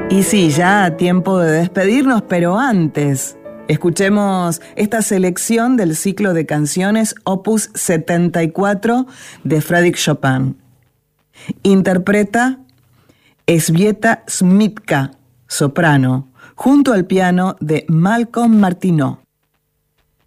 Y sí, ya tiempo de despedirnos, pero antes, escuchemos esta selección del ciclo de canciones Opus 74 de Frédéric Chopin. Interpreta Elżbieta Smycka, soprano, junto al piano de Malcolm Martineau.